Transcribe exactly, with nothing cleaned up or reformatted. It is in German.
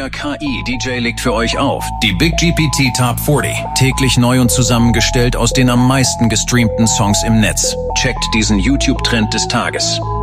Der K I-D J legt für euch auf die Big G P T Top vierzig. Täglich neu und zusammengestellt aus den am meisten gestreamten Songs im Netz. Checkt diesen YouTube-Trend des Tages.